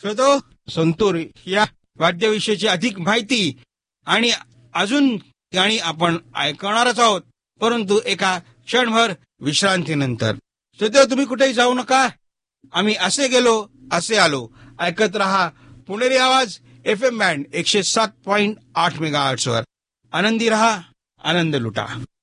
श्रोतो, संतूर या वाद्याविषयीची अधिक माहिती आणि अजून गाणी आपण ऐकणारच आहोत, परंतु एका क्षणभर विश्रांतीनंतर. श्रोतो, तुम्ही कुठेही जाऊ नका. आम्ही असे गेलो असे आलो. ऐकत रहा पुणेरी आवाज FM बँड 107.8 मेगाहर्ट्झ वर. आनंदी रहा, आनंद लुटा.